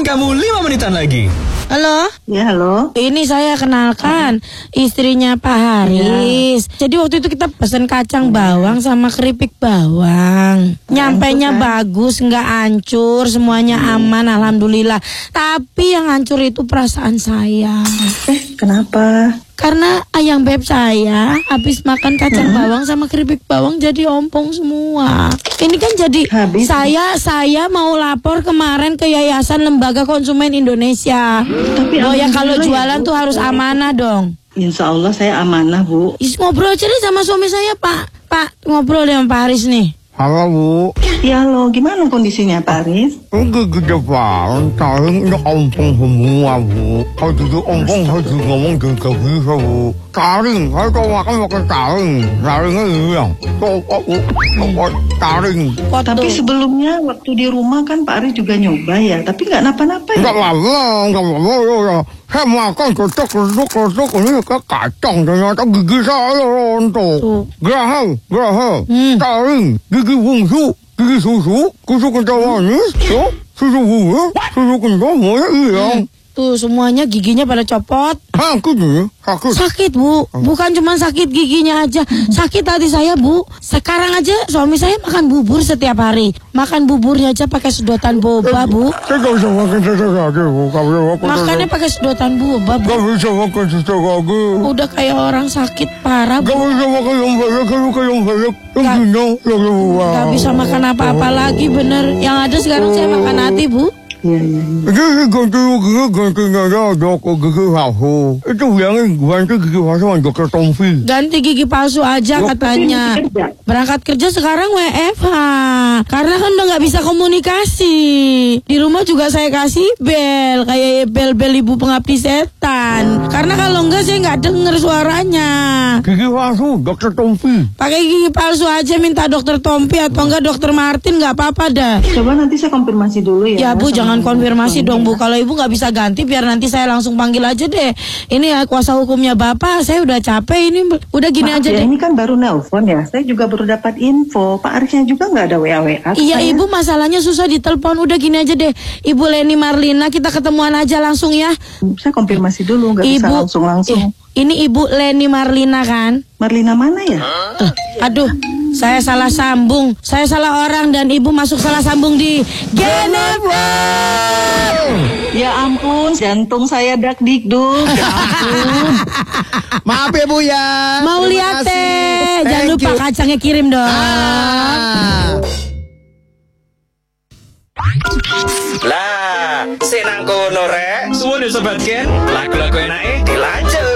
kamu 5 menitan lagi. Halo? Ya, halo. Ini saya kenalkan istrinya Pak Haris. Jadi waktu itu kita pesen kacang bawang sama keripik bawang. Nyampainya bagus, nggak hancur, semuanya aman, alhamdulillah. Tapi yang hancur itu perasaan saya. Kenapa? Karena ayang beb saya habis makan kacang bawang sama keripik bawang jadi ompong semua. Ini kan jadi Habis. saya mau lapor kemarin ke Yayasan Lembaga Konsumen Indonesia. Tapi Oh ya kalau alhamdulillah jualan ya, Bu. tuh harus amanah dong. Insya Allah saya amanah, Bu. Ngobrol aja deh sama suami saya, Pak. Pak, ngobrol deh sama Pak Haris nih. Halo Bu, Ya, halo. Gimana kondisinya, Pak Aris? gede banget, taring ini ompong semua Bu. Kalau jadi ompong harus ngomong juga bisa Bu. Taring, kalau makan taring, taringnya hilang. Taring. Tapi sebelumnya waktu di rumah kan Pak Aris juga nyoba ya, tapi nggak napa-napa ya. Enggak lama ya. Saya makan ketuk, ini ke kacang, ternyata gigi saya rontok. Geraham, taring, gigi bungsu, gigi susu kental manis, susu bunga, susu kental semuanya hilang. Tuh semuanya giginya pada copot. Sakit ya? Sakit Bu, bukan cuma sakit giginya aja, sakit hati saya Bu. Sekarang aja suami saya makan bubur setiap hari. Makan buburnya aja pakai sedotan boba Bu. Saya nggak bisa makan sejak lagi Bu. Makannya pakai sedotan boba Bu. Nggak bisa makan sejak lagi. Udah kayak orang sakit parah Bu. Nggak bisa makan yang banyak, yang banyak. Yang gini, yang luar. Gak bisa makan apa-apa lagi bener. Yang ada sekarang saya makan hati Bu. Iya. Jadi gantinya ada gigi palsu. Itu yang ganti gigi palsu sama dokter Tompi. Ganti gigi palsu aja katanya. Berangkat kerja sekarang WFH. Karena kan udah gak bisa komunikasi. Di rumah juga saya kasih bel. Kayak bel-bel ibu pengabdi setan. Karena kalau enggak saya gak denger suaranya. Gigi palsu, dokter Tompi. Pakai gigi palsu aja minta dokter Tompi atau enggak dokter Martin gak apa-apa dah. Coba nanti saya konfirmasi dulu ya. Ya Bu, sama jangan konfirmasi dong Bu. ya. Kalau Ibu nggak bisa ganti, biar nanti saya langsung panggil aja deh. Ini ya kuasa hukumnya Bapak. Saya udah capek ini. Udah gini Maaf aja ya, deh. ini kan baru nelpon ya. Saya juga baru dapat info. Pak Arisnya juga nggak ada WA. Iya saya. Ibu, masalahnya susah ditelepon. Udah gini aja deh. Ibu Leni Marlina, kita ketemuan aja langsung ya. Saya konfirmasi dulu, nggak bisa langsung. Ini Ibu Leni Marlina kan? Marlina mana ya? Aduh, saya salah sambung. Saya salah orang dan Ibu masuk salah sambung di Genever. Ya ampun, jantung saya dak-dikduk. Ya ampun. Maaf ya Bu ya. Mau Terima lihat kasih. teh. Jangan Thank lupa you. kacangnya kirim dong. Lah, senang kono rek. Suwun ya sobat Ken. Lagu-lagu enake dilanjut.